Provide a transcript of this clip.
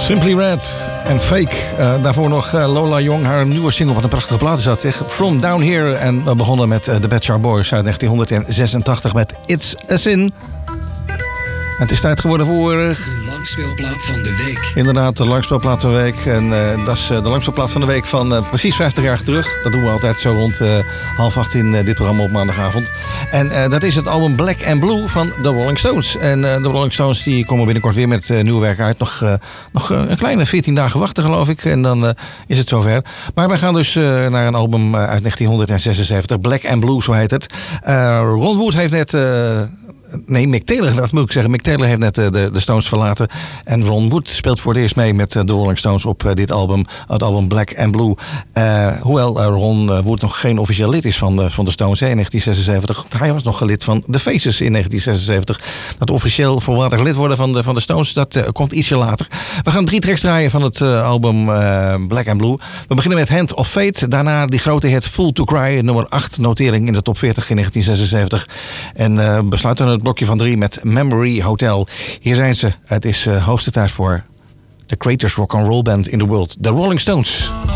Simply Red en Fake. Daarvoor nog Lola Young, haar nieuwe single, wat een prachtige plaat is dat, zeg. From Down Here. En we begonnen met The Bad Shop Boys uit 1986 met It's a Sin. En het is tijd geworden voor... De langspeelplaat van de week. Inderdaad, de langspeelplaat van de week. En dat is de langspeelplaat van de week van precies 50 jaar terug. Dat doen we altijd zo rond 7:30 in dit programma op maandagavond. En dat is het album Black and Blue van The Rolling Stones. En de Rolling Stones die komen binnenkort weer met nieuw werk uit. Nog een kleine 14 dagen wachten, geloof ik. En dan is het zover. Maar wij gaan dus naar een album uit 1976. Black and Blue, zo heet het. Ron Wood heeft net... Nee, Mick Taylor, dat moet ik zeggen. Mick Taylor heeft net de Stones verlaten. En Ron Wood speelt voor het eerst mee met de Rolling Stones op dit album. Het album Black and Blue. Hoewel Ron Wood nog geen officieel lid is van de Stones in 1976. Hij was nog lid van The Faces in 1976. Dat officieel volwaardig lid worden van de Stones, dat komt ietsje later. We gaan 3 tracks draaien van het album Black and Blue. We beginnen met Hand of Fate. Daarna die grote hit Fool to Cry. Nummer 8 notering in de top 40 in 1976. En besluiten het blokje van 3 met Memory Hotel. Hier zijn ze. Het is hoogste tijd voor the greatest rock and roll band in the world. The Rolling Stones.